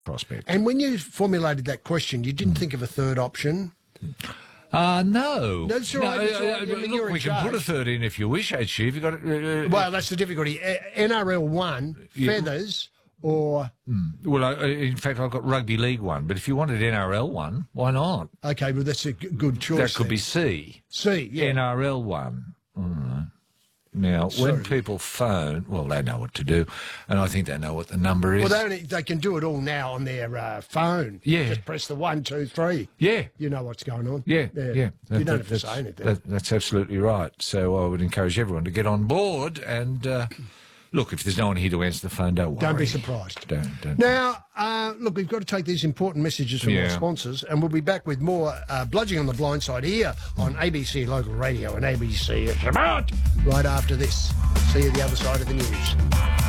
prospect. And when you formulated that question, you didn't think of a third option? No. That's all right. Look, we can put a third in if you wish, HG. If you got well, that's the difficulty. NRL 1, Feathers, or... Well, in fact, I've got Rugby League 1, but if you wanted NRL 1, why not? Okay, well, that's a good choice. That could be C. C, yeah. NRL 1. Now, when people phone, well, they know what to do, and I think they know what the number is. Well, they can do it all now on their phone. Yeah. Just press the 1, 2, 3. Yeah. You know what's going on. Yeah. You don't have to say anything. That's absolutely right. So I would encourage everyone to get on board and... look, if there's no one here to answer the phone, don't worry. Don't be surprised. Don't. Now, look, we've got to take these important messages from our sponsors, and we'll be back with more Bludging on the Blind Side here on ABC Local Radio and ABC It's About right after this. See you the other side of the news.